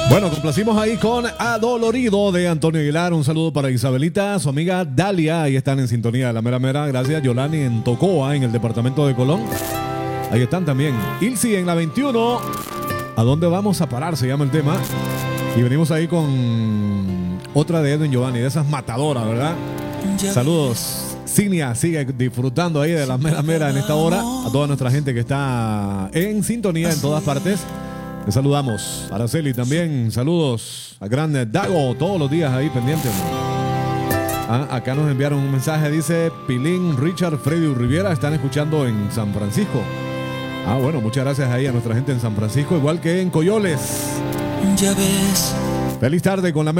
Bueno, complacimos ahí con Adolorido de Antonio Aguilar. Un saludo para Isabelita, su amiga Dalia. Ahí están en sintonía de la mera mera. Gracias. Yolani en Tocoa, en el departamento de Colón. Ahí están también. Ilsi en la 21. ¿A dónde vamos a parar? Se llama el tema. Y venimos ahí con otra de Edwin Giovanni, de esas matadoras, ¿verdad? Saludos. Signia sigue disfrutando ahí de la mera mera en esta hora. A toda nuestra gente que está en sintonía en todas partes. Les saludamos. Araceli también. Saludos a grande Dago. Todos los días ahí pendientes. Acá nos enviaron un mensaje. Dice Pilín, Richard, Freddy Riviera están escuchando en San Francisco. Bueno, muchas gracias ahí a nuestra gente en San Francisco. Igual que en Coyoles. Ya ves. Feliz tarde con la